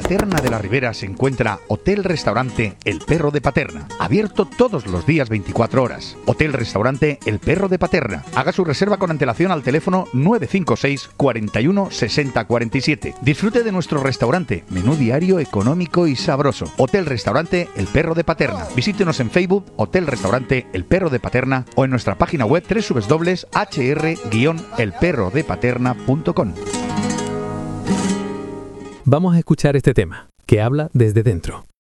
Paterna de la Ribera se encuentra Hotel-Restaurante El Perro de Paterna, abierto todos los días 24 horas. Hotel-Restaurante El Perro de Paterna. Haga su reserva con antelación al teléfono 956 41 60 47. Disfrute de nuestro restaurante, menú diario económico y sabroso. Hotel-Restaurante El Perro de Paterna. Visítenos en Facebook Hotel-Restaurante El Perro de Paterna o en nuestra página web www.hr-elperrodepaterna.com. Vamos a escuchar este tema, que habla desde dentro.